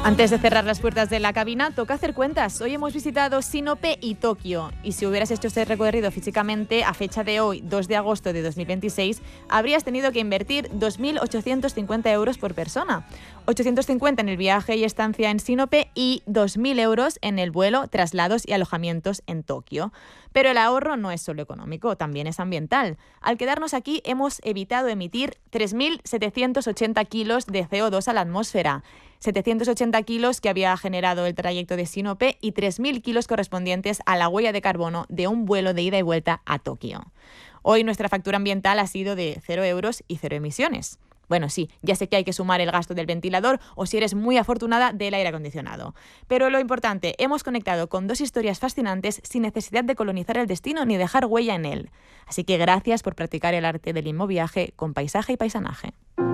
Antes de cerrar las puertas de la cabina, toca hacer cuentas. Hoy hemos visitado Sinope y Tokio. Y si hubieras hecho este recorrido físicamente, a fecha de hoy, 2 de agosto de 2026, habrías tenido que invertir 2.850 euros por persona. 850 en el viaje y estancia en Sinope y 2.000 euros en el vuelo, traslados y alojamientos en Tokio. Pero el ahorro no es solo económico, también es ambiental. Al quedarnos aquí, hemos evitado emitir 3.780 kilos de CO2 a la atmósfera. 780 kilos que había generado el trayecto de Sinope y 3.000 kilos correspondientes a la huella de carbono de un vuelo de ida y vuelta a Tokio. Hoy nuestra factura ambiental ha sido de 0 euros y 0 emisiones. Bueno, sí, ya sé que hay que sumar el gasto del ventilador o, si eres muy afortunada, del aire acondicionado. Pero lo importante, hemos conectado con 2 historias fascinantes sin necesidad de colonizar el destino ni dejar huella en él. Así que gracias por practicar el arte del inmoviaje con paisaje y paisanaje.